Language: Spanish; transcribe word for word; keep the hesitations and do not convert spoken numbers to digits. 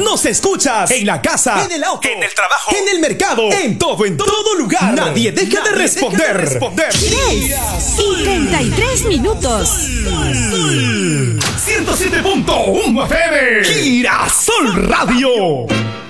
Nos escuchas en la casa, en el auto, en el trabajo, en el mercado, en todo, en todo lugar. Nadie deja de responder. Deja de responder. tres y treinta y tres minutos. ciento siete punto uno F M. Girasol Radio.